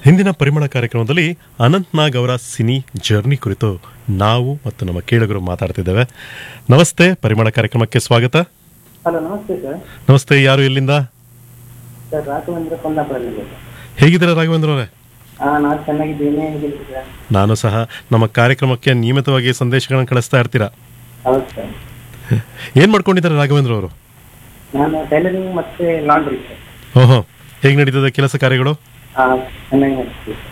ಹಿಂದಿನ ಪರಿಮಳ ಕಾರ್ಯಕ್ರಮದಲ್ಲಿ ಅನಂತ್ ನಾಗ್ ಅವರ ಸಿನಿ ಜರ್ನಿ ಕುರಿತು ನಾವು ಮತ್ತು ನಮ್ಮ ಕೇಳುಗರು ಮಾತಾಡ್ತಿದ್ದೇವೆ. ನಮಸ್ತೆ, ಪರಿಮಳ ಕಾರ್ಯಕ್ರಮಕ್ಕೆ ಸ್ವಾಗತ. ಹಲೋ, ನಮಸ್ತೆ ಸರ್. ನಮಸ್ತೆ, ಯಾರು ಎಲ್ಲಿಂದ? ಸರ್, ರಾಘವೇಂದ್ರ ಕೊಂದಾಪುರದಲ್ಲಿ. ಹೇಗಿದ್ದೀರಾ ರಾಘವೇಂದ್ರ ಅವರೇ? ನಾನು ಚೆನ್ನಾಗಿದ್ದೇನೆ. ಹೇಗಿದ್ದೀರಿ ಸರ್? ನಾನು ಸಹ. ನಮ್ಮ ಕಾರ್ಯಕ್ರಮಕ್ಕೆ ನಿಯಮಿತವಾಗಿ ಸಂದೇಶಗಳನ್ನು ಕಳಿಸ್ತಾ ಇರ್ತೀರಾ. ಹೌದು ಸರ್. ಏನ್ ಮಾಡ್ಕೊಂಡಿದ್ದಾರೆ ರಾಘವೇಂದ್ರ ಅವರು? ನಾನು ಟೈಲರಿಂಗ್ ಮತ್ತೆ ಲಾಂಡ್ರಿ ಸರ್. ಓಹೋ, ಹೇಗೆ ನಡೀತದೆ ಕೆಲಸ ಕಾರ್ಯಗಳು? ಚೆನ್ನಾಗಿ ನಡೀತೀವಿ.